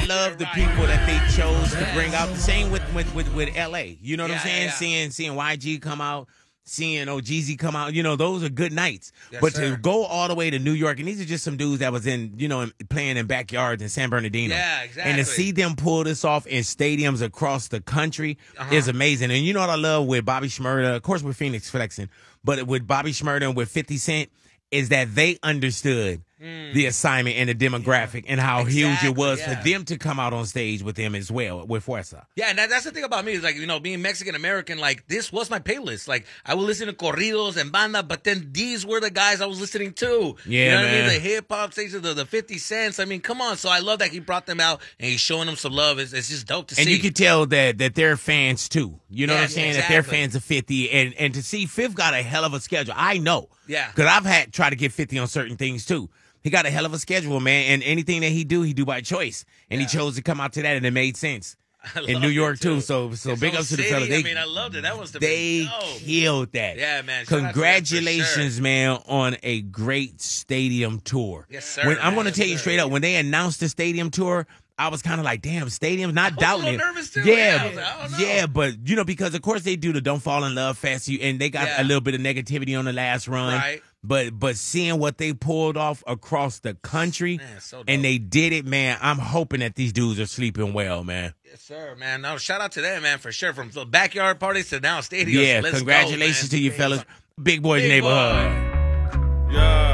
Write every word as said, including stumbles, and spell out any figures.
love the people that they chose to bring out. The same with with with, with L A. You know what Yeah, I'm saying? yeah. Seeing seeing Y G come out. Seeing O G Z come out, you know, those are good nights. Yes, but sir. to go all the way to New York, and these are just some dudes that was in, you know, playing in backyards in San Bernardino. Yeah, exactly. And to see them pull this off in stadiums across the country Uh-huh. is amazing. And you know what I love with Bobby Shmurda, of course with Phoenix flexing, but with Bobby Shmurda and with fifty Cent, is that they understood Mm. the assignment and the demographic and how huge Exactly, it was yeah. for them to come out on stage with them as well, with Fuerza. Yeah, and that, that's the thing about me is like, you know, being Mexican American, like this was my playlist. Like I would listen to corridos and banda, but then these were the guys I was listening to. Yeah, you know what I man. mean? The hip hop stations, the, the fifty cents. I mean, come on. So I love that he brought them out and he's showing them some love. It's, it's just dope to And see. you can tell that that they're fans too. You know Yeah, what I'm saying? That they're exactly. fans of fifty. And and to see Fifth got a hell of a schedule. I know. Yeah. Because I've had try to get fifty on certain things too. He got a hell of a schedule, man. And anything that he do, he do by choice. And Yeah. he chose to come out to that, and it made sense. I In loved New it, York too. too. So so His big own ups to the city, fellas. They, I mean, I loved it. That was the they dope. killed that. Yeah, man. Shout out to them for Congratulations, sure. man, on a great stadium tour. Yes, sir, When, I'm man. going to tell you Yes, straight sir. up, when they announced the stadium tour, I was kind of like, damn, stadiums, not I was a doubting little it. nervous, too. Yeah, Yeah, I was like, I don't know. yeah, but you know, because of course they do the Don't Fall in Love Fest, you, and they got Yeah. a little bit of negativity on the last run. Right. But but seeing what they pulled off across the country, Man, so dope. and they did it, man. I'm hoping that these dudes are sleeping well, man. Yes, sir, man. No, shout out to them, man, for sure. From the backyard parties to now stadiums. Yeah, Let's congratulations go, to you man. fellas. Big Boys Big Neighborhood. boy. Yeah.